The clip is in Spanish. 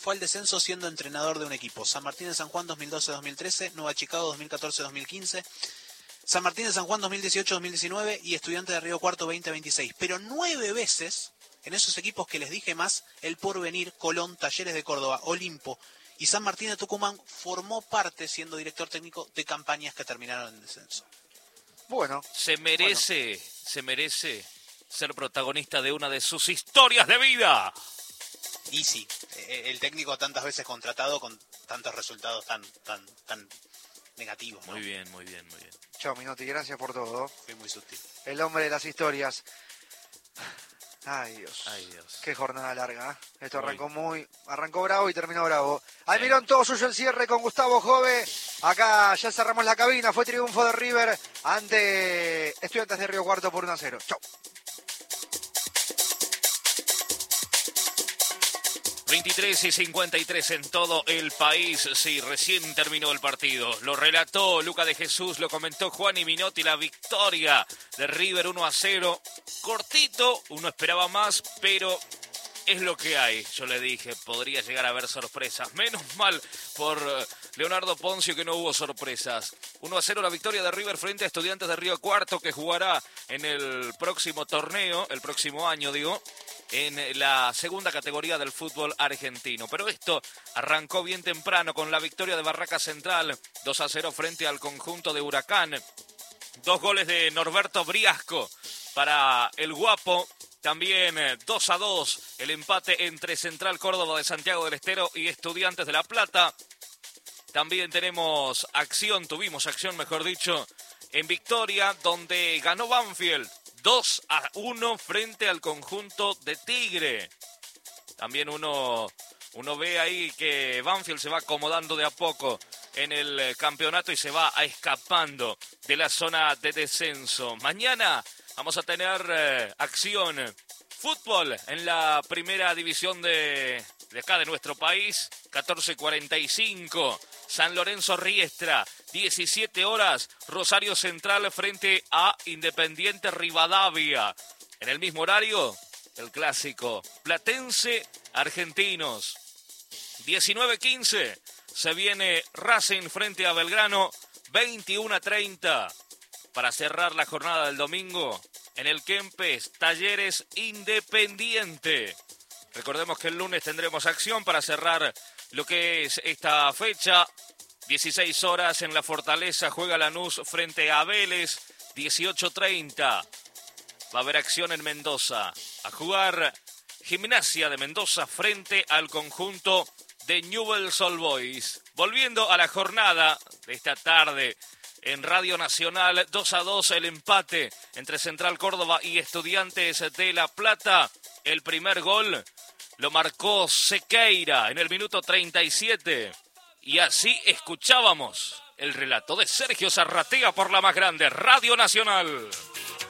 fue al descenso siendo entrenador de un equipo. San Martín de San Juan 2012-2013, Nueva Chicago 2014-2015, San Martín de San Juan 2018-2019 y Estudiantes de Río Cuarto 2026. Pero 9 veces en esos equipos que les dije más, El Porvenir, Colón, Talleres de Córdoba, Olimpo y San Martín de Tucumán formó parte, siendo director técnico, de campañas que terminaron en descenso. Bueno. Se merece ser protagonista de una de sus historias de vida. Y sí, el técnico tantas veces contratado con tantos resultados tan negativos, ¿no? Muy bien. Chao, Minotti, gracias por todo. Fui muy sutil. El hombre de las historias. Ay, Dios. Ay, Dios. Qué jornada larga, ¿eh? Esto Muy. arrancó bravo y terminó bravo. Almirón, todo suyo el cierre con Gustavo Jove. Acá ya cerramos la cabina. Fue triunfo de River ante Estudiantes de Río Cuarto por 1-0. Chau. 23:53 en todo el país. Sí, recién terminó el partido. Lo relató Luca de Jesús, lo comentó Juan y Minotti. La victoria de River 1-0. Cortito, uno esperaba más, pero es lo que hay. Yo le dije, podría llegar a haber sorpresas. Menos mal por Leonardo Poncio que no hubo sorpresas. 1-0 la victoria de River frente a Estudiantes de Río Cuarto, que jugará en el próximo torneo, el próximo año, digo, en la segunda categoría del fútbol argentino. Pero esto arrancó bien temprano con la victoria de Barraca Central, 2-0 frente al conjunto de Huracán. 2 goles de Norberto Briasco para el Guapo. También 2-2 el empate entre Central Córdoba de Santiago del Estero y Estudiantes de La Plata. También tuvimos acción, mejor dicho, en Victoria, donde ganó Banfield 2-1 frente al conjunto de Tigre. También uno ve ahí que Banfield se va acomodando de a poco en el campeonato y se va escapando de la zona de descenso. Mañana vamos a tener acción, fútbol en la primera división de acá de nuestro país, 14:45. San Lorenzo Riestra, 17 horas, Rosario Central frente a Independiente Rivadavia. En el mismo horario, el clásico Platense Argentinos. 19:15, se viene Racing frente a Belgrano, 21:30. Para cerrar la jornada del domingo, en el Kempes, Talleres Independiente. Recordemos que el lunes tendremos acción para cerrar lo que es esta fecha. 16 horas en la Fortaleza juega Lanús frente a Vélez. 18:30 va a haber acción en Mendoza. A jugar Gimnasia de Mendoza frente al conjunto de Newell's Old Boys. Volviendo a la jornada de esta tarde en Radio Nacional, 2-2 el empate entre Central Córdoba y Estudiantes de La Plata. El primer gol lo marcó Sequeira en el minuto 37. Y así escuchábamos el relato de Sergio Zarratea por la más grande, Radio Nacional.